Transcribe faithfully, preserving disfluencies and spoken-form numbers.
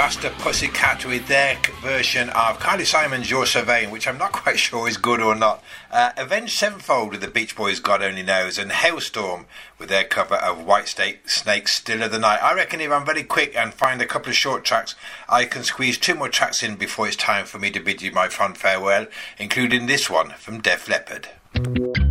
That's the Pussycat with their version of Kylie Simon's You're So Vain, which I'm not quite sure is good or not. Uh, Avenged Sevenfold with the Beach Boys' God Only Knows, and Hailstorm with their cover of White Snake's Still of the Night. I reckon if I'm very quick and find a couple of short tracks, I can squeeze two more tracks in before it's time for me to bid you my fond farewell, including this one from Def Leppard.